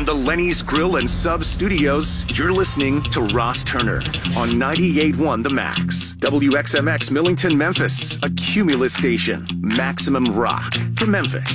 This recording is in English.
the Lenny's Grill and Sub Studios, you're listening to Ross Turner on 98.1 The Max. WXMX Millington, Memphis, a Cumulus station. Maximum rock for Memphis.